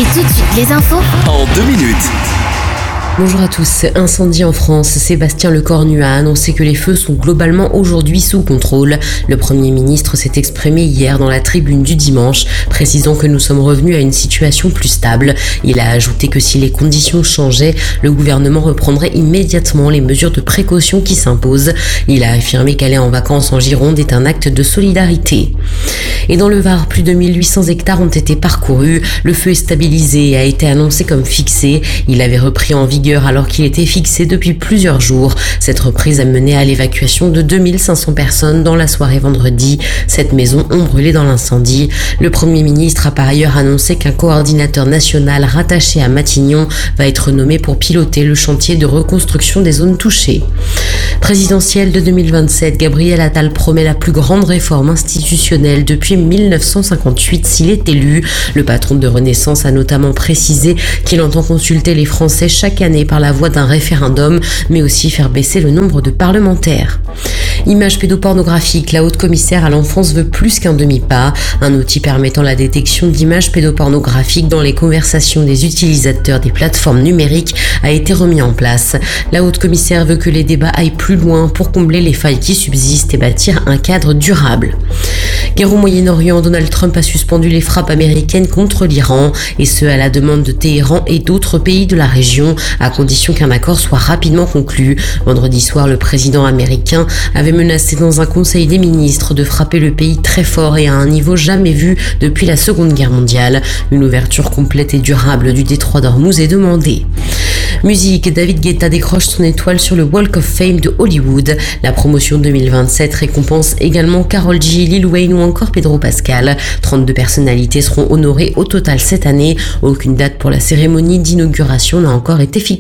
Et tout de suite, les infos en 2 minutes. Bonjour à tous. Incendie en France. Sébastien Lecornu a annoncé que les feux sont globalement aujourd'hui sous contrôle. Le Premier ministre s'est exprimé hier dans la tribune du dimanche, précisant que nous sommes revenus à une situation plus stable. Il a ajouté que si les conditions changeaient, le gouvernement reprendrait immédiatement les mesures de précaution qui s'imposent. Il a affirmé qu'aller en vacances en Gironde est un acte de solidarité. Et dans le Var, plus de 1800 hectares ont été parcourus. Le feu est stabilisé et a été annoncé comme fixé. Il avait repris en vigueur alors qu'il était fixé depuis plusieurs jours. Cette reprise a mené à l'évacuation de 2500 personnes dans la soirée vendredi. 7 maisons ont brûlé dans l'incendie. Le Premier ministre a par ailleurs annoncé qu'un coordinateur national rattaché à Matignon va être nommé pour piloter le chantier de reconstruction des zones touchées. Présidentielle de 2027, Gabriel Attal promet la plus grande réforme institutionnelle depuis 1958 s'il est élu. Le patron de Renaissance a notamment précisé qu'il entend consulter les Français chaque année par la voie d'un référendum, mais aussi faire baisser le nombre de parlementaires. Images pédopornographiques, la haute commissaire à l'enfance veut plus qu'un demi-pas. Un outil permettant la détection d'images pédopornographiques dans les conversations des utilisateurs des plateformes numériques a été remis en place. La haute commissaire veut que les débats aillent plus loin pour combler les failles qui subsistent et bâtir un cadre durable. Guerre au Moyen-Orient, Donald Trump a suspendu les frappes américaines contre l'Iran, et ce à la demande de Téhéran et d'autres pays de la région, à condition qu'un accord soit rapidement conclu. Vendredi soir, le président américain avait menacé dans un conseil des ministres de frapper le pays très fort et à un niveau jamais vu depuis la Seconde Guerre mondiale. Une ouverture complète et durable du détroit d'Ormuz est demandée. Musique, David Guetta décroche son étoile sur le Walk of Fame de Hollywood. La promotion 2027 récompense également Karol G, Lil Wayne ou encore Pedro Pascal. 32 personnalités seront honorées au total cette année. Aucune date pour la cérémonie d'inauguration n'a encore été fixée.